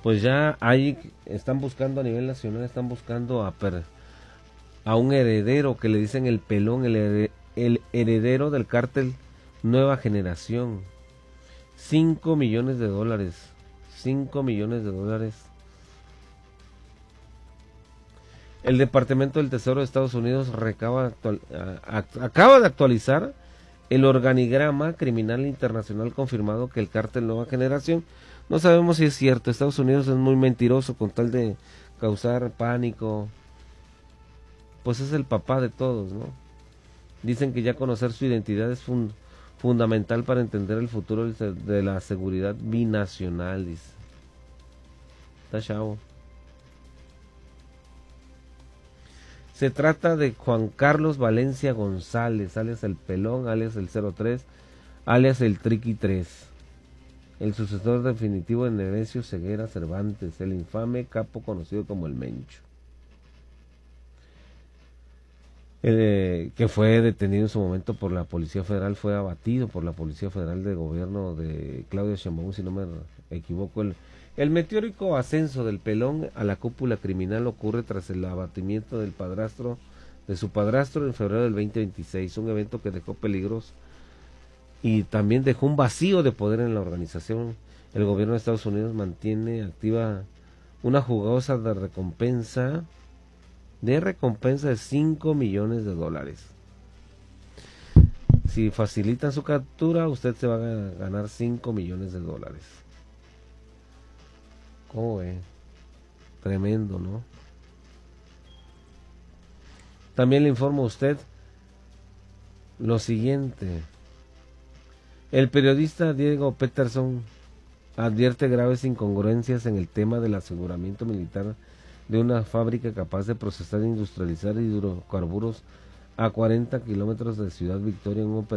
pues ya están buscando a nivel nacional, están buscando a un heredero que le dicen el Pelón, el heredero del cártel Nueva Generación. 5 millones de dólares. 5 millones de dólares. El Departamento del Tesoro de Estados Unidos acaba de actualizar el organigrama criminal internacional, confirmado que el cártel Nueva Generación, no sabemos si es cierto, Estados Unidos es muy mentiroso con tal de causar pánico, pues es el papá de todos, ¿no? Dicen que ya conocer su identidad es fundamental para entender el futuro de la seguridad binacional, dice. Está chavo. Se trata de Juan Carlos Valencia González, alias el Pelón, alias el 03, alias el Triqui 3, el sucesor definitivo de Nemesio Ceguera Cervantes, el infame capo conocido como el Mencho, que fue detenido en su momento por la Policía Federal, fue abatido por la Policía Federal de Gobierno de Claudia Sheinbaum, si no me equivoco. El meteórico ascenso del Pelón a la cúpula criminal ocurre tras el abatimiento de su padrastro en febrero del 2026, un evento que dejó peligros y también dejó un vacío de poder en la organización. El gobierno de Estados Unidos mantiene activa una jugosa recompensa de 5 millones de dólares. Si facilitan su captura, usted se va a ganar 5 millones de dólares. ¿Cómo ve? Tremendo, ¿no? También le informo a usted lo siguiente. El periodista Diego Peterson advierte graves incongruencias en el tema del aseguramiento militar de una fábrica capaz de procesar e industrializar hidrocarburos a 40 kilómetros de Ciudad Victoria en un